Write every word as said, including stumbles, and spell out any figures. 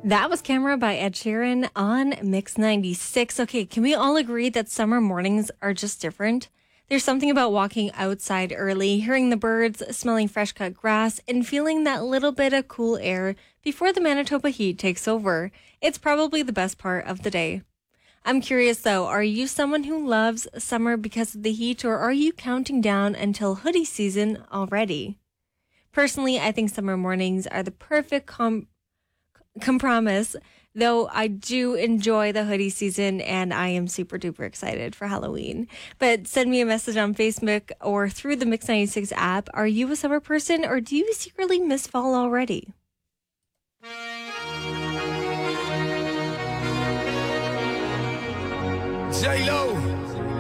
That was Camera by Ed Sheeran on Mix ninety-six. Okay, can we all agree that summer mornings are just different? There's something about walking outside early, hearing the birds, smelling fresh cut grass, and feeling that little bit of cool air before the Manitoba heat takes over. It's probably the best part of the day. I'm curious though, are you someone who loves summer because of the heat, or are you counting down until hoodie season already? Personally, I think summer mornings are the perfect com- compromise, though I do enjoy the hoodie season and I am super duper excited for Halloween. But send me a message on Facebook or through the Mix ninety-six app. Are you a summer person, or do you secretly miss fall already? J-Lo